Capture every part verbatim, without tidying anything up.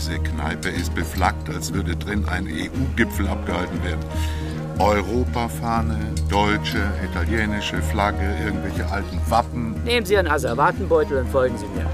Diese Kneipe ist beflaggt, als würde drin ein E U-Gipfel abgehalten werden. Europafahne, deutsche, italienische Flagge, irgendwelche alten Wappen. Nehmen Sie Ihren Asservatenbeutel und folgen Sie mir.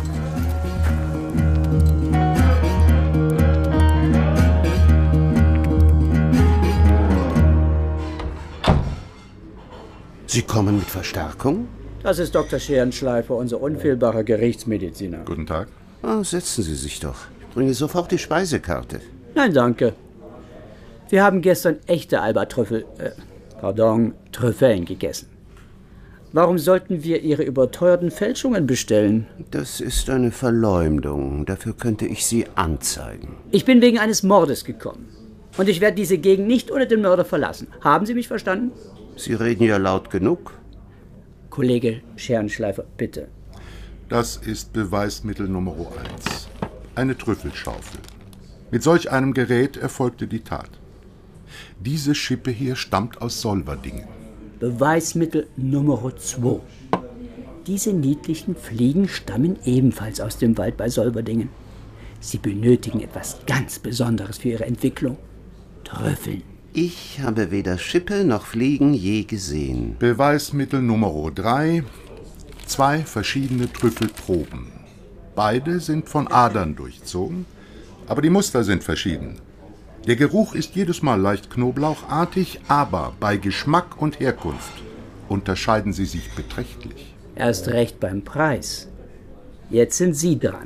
Sie kommen mit Verstärkung? Das ist Doktor Scherenschleifer, unser unfehlbarer Gerichtsmediziner. Guten Tag. Oh, setzen Sie sich doch. Ich bringe sofort die Speisekarte. Nein, danke. Wir haben gestern echte Albatrüffel, äh, pardon, Trüffeln gegessen. Warum sollten wir Ihre überteuerten Fälschungen bestellen? Das ist eine Verleumdung. Dafür könnte ich Sie anzeigen. Ich bin wegen eines Mordes gekommen. Und ich werde diese Gegend nicht ohne den Mörder verlassen. Haben Sie mich verstanden? Sie reden ja laut genug. Kollege Scherenschleifer, bitte. Das ist Beweismittel Nummer eins. Eine Trüffelschaufel. Mit solch einem Gerät erfolgte die Tat. Diese Schippe hier stammt aus Solverdingen. Beweismittel Nummer zwei. Diese niedlichen Fliegen stammen ebenfalls aus dem Wald bei Solverdingen. Sie benötigen etwas ganz Besonderes für ihre Entwicklung. Trüffeln. Ich habe weder Schippe noch Fliegen je gesehen. Beweismittel Nummer drei. Zwei verschiedene Trüffelproben. Beide sind von Adern durchzogen, aber die Muster sind verschieden. Der Geruch ist jedes Mal leicht knoblauchartig, aber bei Geschmack und Herkunft unterscheiden sie sich beträchtlich. Erst recht beim Preis. Jetzt sind Sie dran.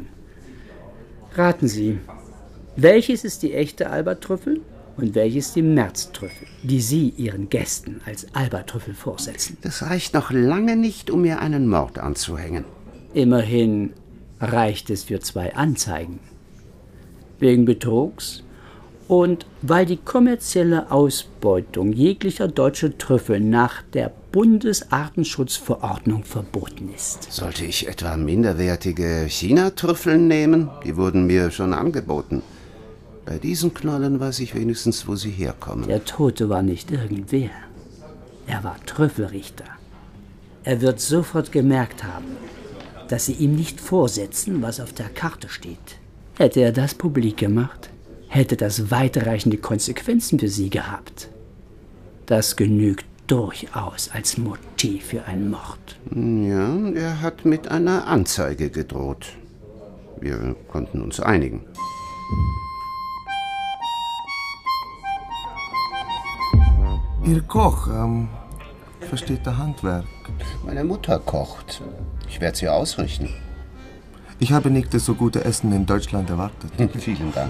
Raten Sie, welches ist die echte Albatrüffel und welches die Märztrüffel, die Sie Ihren Gästen als Albatrüffel vorsetzen? Das reicht noch lange nicht, um mir einen Mord anzuhängen. Immerhin reicht es für zwei Anzeigen. Wegen Betrugs und weil die kommerzielle Ausbeutung jeglicher deutscher Trüffel nach der Bundesartenschutzverordnung verboten ist. Sollte ich etwa minderwertige China-Trüffeln nehmen? Die wurden mir schon angeboten. Bei diesen Knollen weiß ich wenigstens, wo sie herkommen. Der Tote war nicht irgendwer. Er war Trüffelrichter. Er wird sofort gemerkt haben, dass Sie ihm nicht vorsetzen, was auf der Karte steht. Hätte er das publik gemacht, hätte das weitreichende Konsequenzen für Sie gehabt. Das genügt durchaus als Motiv für einen Mord. Ja, er hat mit einer Anzeige gedroht. Wir konnten uns einigen. Ihr Koch ähm, versteht das Handwerk. Meine Mutter kocht. Ich werde sie ausrichten. Ich habe nicht das so gute Essen in Deutschland erwartet. Vielen Dank.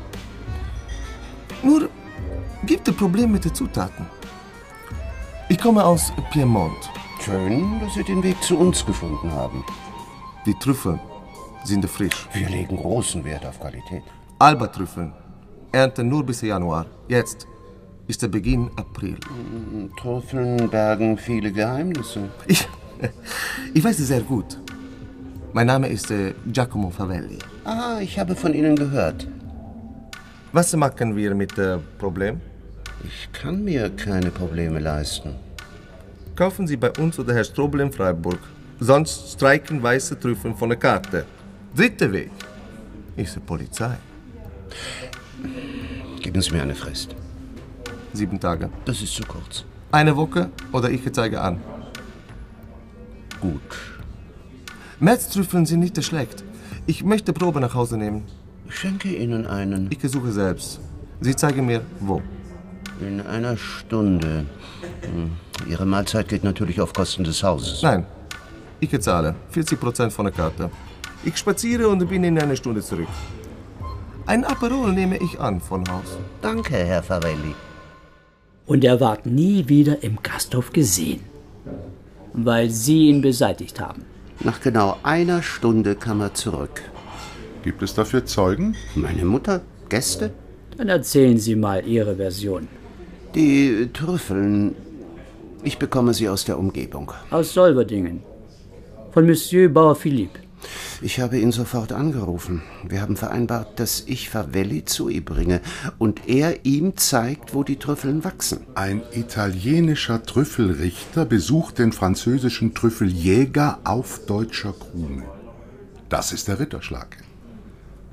Nur gibt es Probleme mit den Zutaten. Ich komme aus Piemont. Schön, dass Sie den Weg zu uns gefunden haben. Die Trüffel sind frisch. Wir legen großen Wert auf Qualität. Albatrüffeln ernten nur bis Januar. Jetzt ist der Beginn April. Trüffeln bergen viele Geheimnisse. Ich, ich weiß es sehr gut. Mein Name ist äh, Giacomo Favelli. Ah, ich habe von Ihnen gehört. Was machen wir mit dem Problem? Ich kann mir keine Probleme leisten. Kaufen Sie bei uns oder Herr Strobel in Freiburg. Sonst streiken weiße Trüffeln von der Karte. Dritter Weg ist die Polizei. Geben Sie mir eine Frist. Sieben Tage. Das ist zu kurz. Eine Woche oder ich zeige an. Gut. Märztrüffeln sind nicht schlecht. Ich möchte Probe nach Hause nehmen. Ich schenke Ihnen einen. Ich suche selbst. Sie zeigen mir, wo. In einer Stunde. Ihre Mahlzeit geht natürlich auf Kosten des Hauses. Nein, ich zahle vierzig Prozent von der Karte. Ich spaziere und bin in einer Stunde zurück. Ein Aperol nehme ich an von Haus. Danke, Herr Favelli. Und er ward nie wieder im Gasthof gesehen, weil Sie ihn beseitigt haben. Nach genau einer Stunde kam er zurück. Gibt es dafür Zeugen? Meine Mutter? Gäste? Dann erzählen Sie mal Ihre Version. Die Trüffeln. Ich bekomme sie aus der Umgebung. Aus Solverdingen. Von Monsieur Bauer-Philippe. Ich habe ihn sofort angerufen. Wir haben vereinbart, dass ich Favelli zu ihm bringe und er ihm zeigt, wo die Trüffeln wachsen. Ein italienischer Trüffelrichter besucht den französischen Trüffeljäger auf deutscher Krone. Das ist der Ritterschlag.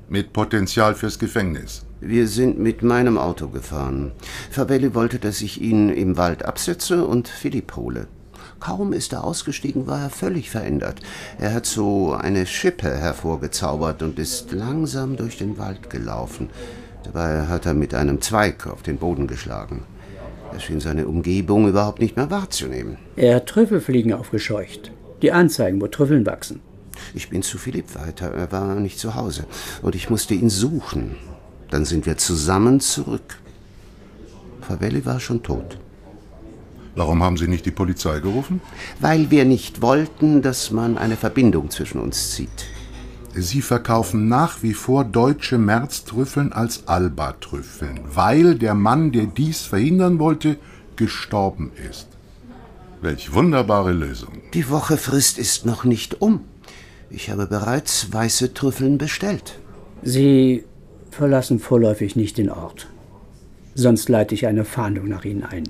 Mit Potenzial fürs Gefängnis. Wir sind mit meinem Auto gefahren. Fabelli wollte, dass ich ihn im Wald absetze und Philipp hole. Kaum ist er ausgestiegen, war er völlig verändert. Er hat so eine Schippe hervorgezaubert und ist langsam durch den Wald gelaufen. Dabei hat er mit einem Zweig auf den Boden geschlagen. Er schien seine Umgebung überhaupt nicht mehr wahrzunehmen. Er hat Trüffelfliegen aufgescheucht. Die anzeigen, wo Trüffeln wachsen. Ich bin zu Philipp weiter. Er war nicht zu Hause. Und ich musste ihn suchen. Dann sind wir zusammen zurück. Fabelli war schon tot. Warum haben Sie nicht die Polizei gerufen? Weil wir nicht wollten, dass man eine Verbindung zwischen uns zieht. Sie verkaufen nach wie vor deutsche Märztrüffeln als Alba-Trüffeln, weil der Mann, der dies verhindern wollte, gestorben ist. Welch wunderbare Lösung. Die Wochefrist ist noch nicht um. Ich habe bereits weiße Trüffeln bestellt. Sie verlassen vorläufig nicht den Ort. Sonst leite ich eine Fahndung nach Ihnen ein.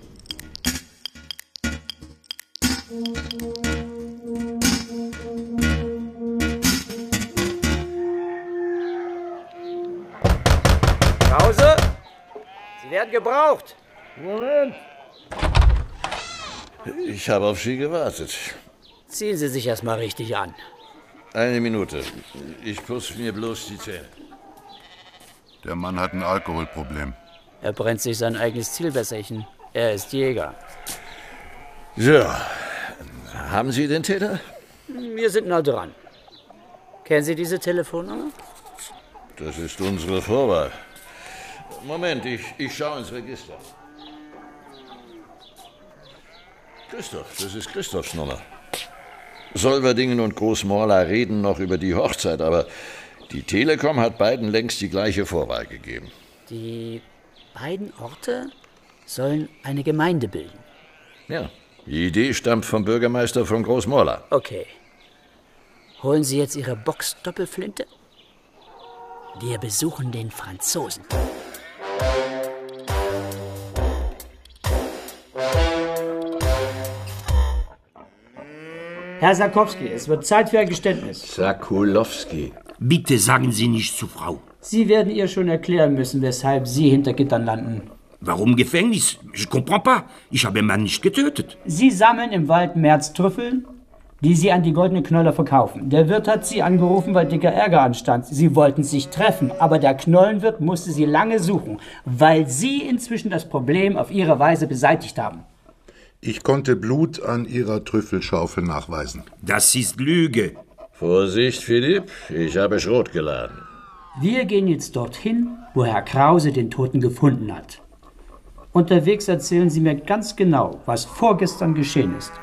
Krause? Sie werden gebraucht. Moment. Ich habe auf Sie gewartet. Ziehen Sie sich erstmal richtig an. Eine Minute. Ich putze mir bloß die Zähne. Der Mann hat ein Alkoholproblem. Er brennt sich sein eigenes Zielwässerchen. Er ist Jäger. So. Haben Sie den Täter? Wir sind nah dran. Kennen Sie diese Telefonnummer? Das ist unsere Vorwahl. Moment, ich, ich schaue ins Register. Christoph, das ist Christophs Nummer. Solverdingen und Großmorla reden noch über die Hochzeit, aber die Telekom hat beiden längst die gleiche Vorwahl gegeben. Die beiden Orte sollen eine Gemeinde bilden. Ja, die Idee stammt vom Bürgermeister von Großmorla. Okay. Holen Sie jetzt Ihre Box-Doppelflinte? Wir besuchen den Franzosen. Herr Sarkowski, es wird Zeit für ein Geständnis. Sakulowski. Bitte sagen Sie nicht zu Frau. Sie werden ihr schon erklären müssen, weshalb Sie hinter Gittern landen. Warum Gefängnis? Ich comprends pas. Ich habe den Mann nicht getötet. Sie sammeln im Wald Märztrüffeln, die Sie an die Goldene Knolle verkaufen. Der Wirt hat Sie angerufen, weil dicker Ärger anstand. Sie wollten sich treffen, aber der Knollenwirt musste Sie lange suchen, weil Sie inzwischen das Problem auf Ihre Weise beseitigt haben. Ich konnte Blut an Ihrer Trüffelschaufel nachweisen. Das ist Lüge. Vorsicht, Philipp, ich habe Schrot geladen. Wir gehen jetzt dorthin, wo Herr Krause den Toten gefunden hat. Unterwegs erzählen Sie mir ganz genau, was vorgestern geschehen ist.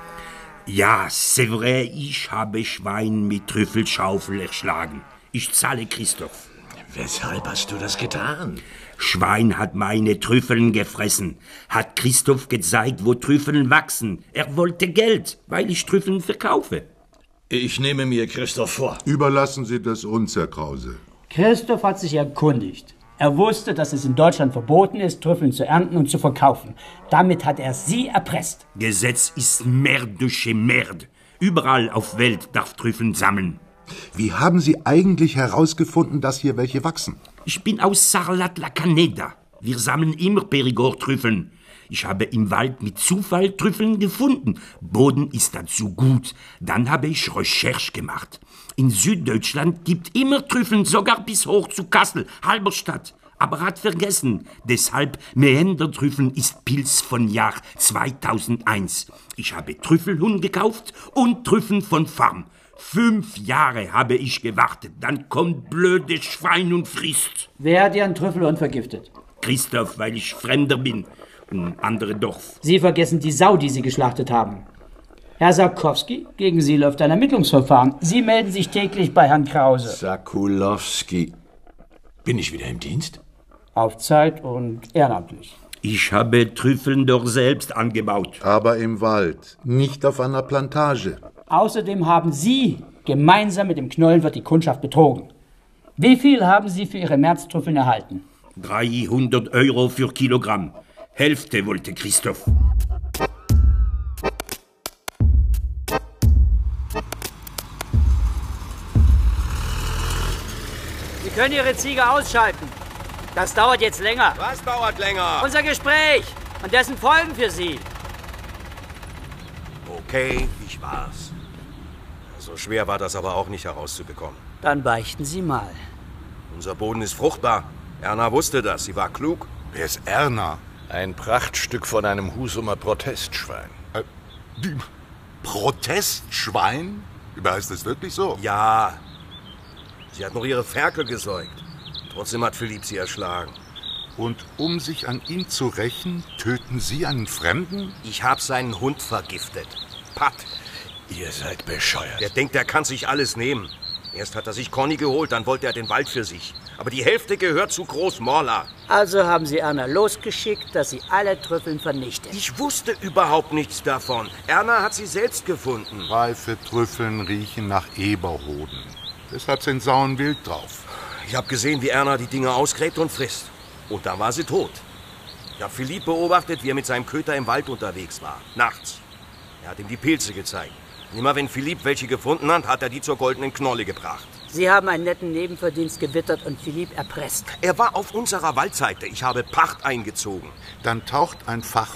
Ja, c'est vrai, ich habe Schwein mit Trüffelschaufel erschlagen. Ich zahle Christoph. Weshalb hast du das getan? Schwein hat meine Trüffeln gefressen, hat Christoph gezeigt, wo Trüffeln wachsen. Er wollte Geld, weil ich Trüffeln verkaufe. Ich nehme mir Christoph vor. Überlassen Sie das uns, Herr Krause. Christoph hat sich erkundigt. Er wusste, dass es in Deutschland verboten ist, Trüffeln zu ernten und zu verkaufen. Damit hat er Sie erpresst. Gesetz ist Merde de chez Merde. Überall auf Welt darf Trüffeln sammeln. Wie haben Sie eigentlich herausgefunden, dass hier welche wachsen? Ich bin aus Sarlat-la-Caneda. Wir sammeln immer Perigord-Trüffeln. Ich habe im Wald mit Zufall Trüffeln gefunden. Boden ist dazu gut. Dann habe ich Recherche gemacht. In Süddeutschland gibt immer Trüffeln, sogar bis hoch zu Kassel, Halberstadt. Aber hat vergessen, deshalb Mähendertrüffeln ist Pilz von Jahr zweitausendeins. Ich habe Trüffelhuhn gekauft und Trüffeln von Farm. Fünf Jahre habe ich gewartet. Dann kommt blödes Schwein und frisst. Wer hat Ihren Trüffelhund vergiftet? Christoph, weil ich Fremder bin. Und andere Dorf. Sie vergessen die Sau, die Sie geschlachtet haben. Herr Sarkowski, gegen Sie läuft ein Ermittlungsverfahren. Sie melden sich täglich bei Herrn Krause. Sakulowski. Bin ich wieder im Dienst? Auf Zeit und ehrenamtlich. Ich habe Trüffeln doch selbst angebaut. Aber im Wald, nicht auf einer Plantage. Außerdem haben Sie gemeinsam mit dem Knollenwirt die Kundschaft betrogen. Wie viel haben Sie für Ihre Märztrüffeln erhalten? dreihundert Euro für Kilogramm. Hälfte wollte Christoph. Sie können Ihre Ziege ausschalten. Das dauert jetzt länger. Was dauert länger? Unser Gespräch und dessen Folgen für Sie. Okay, ich war's. So schwer war das aber auch nicht herauszubekommen. Dann beichten Sie mal. Unser Boden ist fruchtbar. Erna wusste das. Sie war klug. Wer ist Erna? Ein Prachtstück von einem Husumer Protestschwein. Äh, die Protestschwein? Heißt das wirklich so? Ja. Sie hat noch ihre Ferkel gesäugt. Trotzdem hat Philipp sie erschlagen. Und um sich an ihn zu rächen, töten Sie einen Fremden? Ich hab seinen Hund vergiftet. Pat. Ihr seid bescheuert. Der denkt, er kann sich alles nehmen. Erst hat er sich Conny geholt, dann wollte er den Wald für sich. Aber die Hälfte gehört zu Groß Morla. Also haben Sie Erna losgeschickt, dass sie alle Trüffeln vernichtet. Ich wusste überhaupt nichts davon. Erna hat sie selbst gefunden. Reife Trüffeln riechen nach Eberhoden. Deshalb sind Sauen wild drauf. Ich habe gesehen, wie Erna die Dinge ausgräbt und frisst. Und dann war sie tot. Ich habe Philipp beobachtet, wie er mit seinem Köter im Wald unterwegs war. Nachts. Er hat ihm die Pilze gezeigt. Und immer wenn Philipp welche gefunden hat, hat er die zur goldenen Knolle gebracht. Sie haben einen netten Nebenverdienst gewittert und Philipp erpresst. Er war auf unserer Waldseite. Ich habe Pacht eingezogen. Dann taucht ein Fach